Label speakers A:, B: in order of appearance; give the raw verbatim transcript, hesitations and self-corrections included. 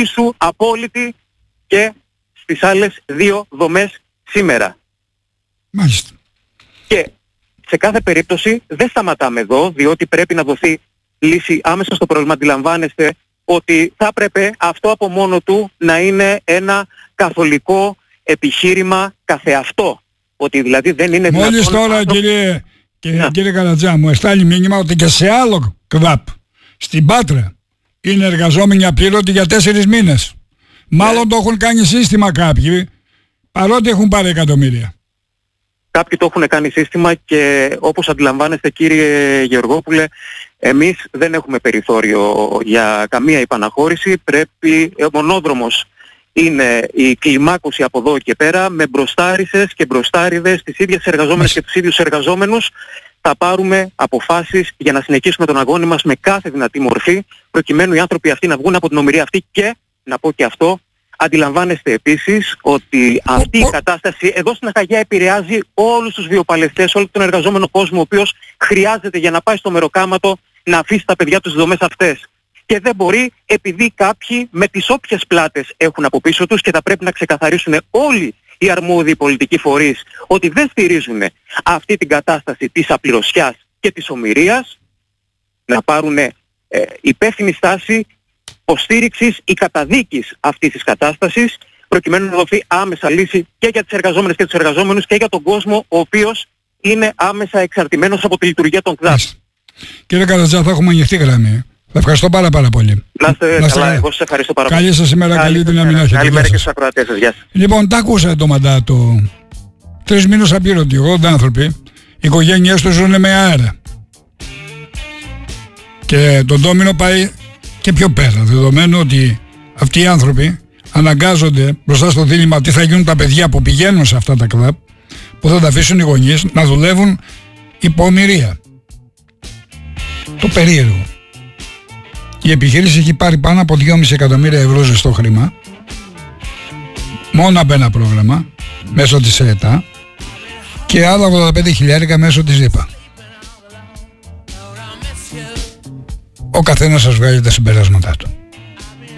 A: εξίσου απόλυτη και στις άλλες δύο δομές σήμερα.
B: Μάλιστα.
A: Και σε κάθε περίπτωση δεν σταματάμε εδώ, διότι πρέπει να δοθεί λύση άμεσα στο πρόβλημα. Αντιλαμβάνεστε ότι θα έπρεπε αυτό από μόνο του να είναι ένα καθολικό επιχείρημα καθεαυτό. Ότι δηλαδή δεν είναι δυνατόν...
B: Μόλις τώρα άνθρωπο... κύριε, κύριε, κύριε Καρατζά μου εστάλει μήνυμα ότι και σε άλλο ΚΒΑΠ στην Πάτρα είναι εργαζόμενοι απλήρωτοι για τέσσερις μήνες. Μάλλον ναι. Το έχουν κάνει σύστημα κάποιοι, παρότι έχουν πάρει εκατομμύρια.
A: Κάποιοι το έχουν κάνει σύστημα και όπως αντιλαμβάνεστε κύριε Γεωργόπουλε, εμείς δεν έχουμε περιθώριο για καμία υπαναχώρηση. Πρέπει, ο μονόδρομος είναι η κλιμάκωση από εδώ και πέρα, με μπροστάρισες και μπροστάριδες, τις ίδιες εργαζόμενες και τους ίδιους εργαζόμενους. Θα πάρουμε αποφάσεις για να συνεχίσουμε τον αγώνα μας με κάθε δυνατή μορφή, προκειμένου οι άνθρωποι αυτοί να βγουν από την ομηρία αυτή. Και να πω και αυτό, αντιλαμβάνεστε επίσης ότι αυτή η κατάσταση εδώ στην Αχαγιά επηρεάζει όλους τους βιοπαλαιστές, όλο τον εργαζόμενο κόσμο, ο οποίος χρειάζεται για να πάει στο μεροκάματο να αφήσει τα παιδιά τους στις δομές αυτές. Και δεν μπορεί, επειδή κάποιοι με τις όποιες πλάτες έχουν από πίσω τους, και θα πρέπει να ξεκαθαρίσουν όλοι οι αρμόδιοι πολιτικοί φορείς ότι δεν στηρίζουν αυτή την κατάσταση της απληρωσιάς και της ομηρίας, να πάρουν ε, υπεύθυνη στάση υποστήριξης ή καταδίκης αυτής της κατάστασης, προκειμένου να δοθεί άμεσα λύση και για τις εργαζόμενες και τους εργαζόμενους και για τον κόσμο ο οποίος είναι άμεσα εξαρτημένος από τη λειτουργία των ΚΔΑΠ.
B: Κύριε Καρατζά, θα έχουμε ανοιχτή γραμμή. Ευχαριστώ πάρα πάρα πολύ.
A: Να είστε καλά, εγώ σας ευχαριστώ πάρα πολύ.
B: Καλή σας ημέρα, καλή δύναμη να έχετε.
A: Καλημέρα και στους ακροατές σας, γεια σας.
B: Λοιπόν, τα ακούσατε το μαντάτο. Τρεις μήνες απλήρωτοι, ογδόντα άνθρωποι, οι οικογένειές τους ζουν με αέρα. Και το ντόμινο πάει και πιο πέρα, δεδομένου ότι αυτοί οι άνθρωποι αναγκάζονται μπροστά στο δίλημμα τι θα γίνουν τα παιδιά που πηγαίνουν σε αυτά τα κλαμπ, που θα τα αφήσουν οι γονείς να δουλεύουν υπό ομηρία. Το περίεργο. Η επιχείρηση έχει πάρει πάνω από δυόμισι εκατομμύρια ευρώ ζεστό χρήμα, μόνο από ένα πρόγραμμα, μέσω της ΕΕΤΑ, και άλλα ογδόντα πέντε χιλιάρικα μέσω της ΔΥΠΑ. Ο καθένας σας βγάζει τα συμπεράσματά του.